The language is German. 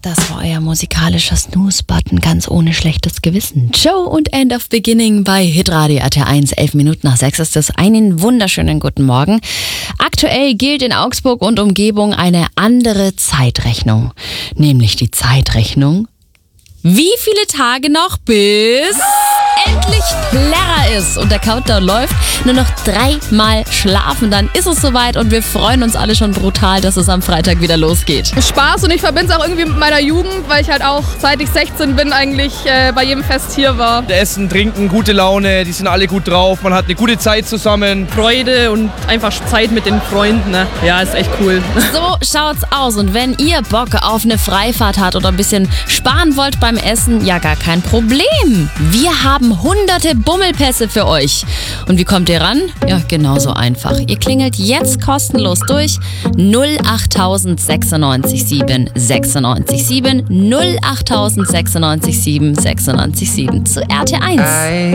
Das war euer musikalischer Snooze-Button, ganz ohne schlechtes Gewissen. Joe und End of Beginning bei Hitradio RT1, 11 Minuten nach 6 ist es. Einen wunderschönen guten Morgen. Aktuell gilt in Augsburg und Umgebung eine andere Zeitrechnung. Nämlich die Zeitrechnung, wie viele Tage noch bis endlich Plärrer ist und der Countdown läuft. Nur noch 3 Mal schlafen, dann ist es soweit und wir freuen uns alle schon brutal, dass es am Freitag wieder losgeht. Spaß, und ich verbinde es auch irgendwie mit meiner Jugend, weil ich halt auch, seit ich 16 bin, eigentlich bei jedem Fest hier war. Essen, trinken, gute Laune, die sind alle gut drauf, man hat eine gute Zeit zusammen. Freude und einfach Zeit mit den Freunden, ne? Ja, ist echt cool. So schaut's aus, und wenn ihr Bock auf eine Freifahrt habt oder ein bisschen sparen wollt beim Essen, ja, gar kein Problem. Wir haben hunderte Bummelpässe für euch. Und wie kommt ihr ran? Ja, genauso einfach. Ihr klingelt jetzt kostenlos durch 08096 7 96 7 08096 7 96 7 zu RT1.